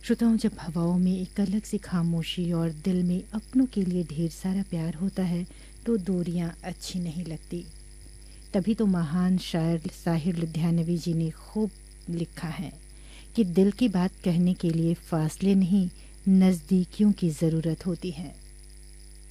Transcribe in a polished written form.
श्रोताओं, जब हवाओं में एक अलग सी खामोशी और दिल में अपनों के लिए ढेर सारा प्यार होता है तो दूरियां अच्छी नहीं लगती। तभी तो महान शायर साहिर लुधियानवी जी ने खूब लिखा है कि दिल की बात कहने के लिए फासले नहीं, नज़दीकियों की ज़रूरत होती है।